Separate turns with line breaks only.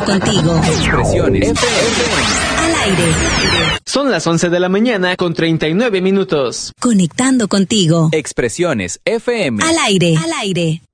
contigo.
Expresiones FM.
Al aire.
Son las 11 de la mañana con 39 minutos.
Conectando contigo.
Expresiones FM.
Al aire.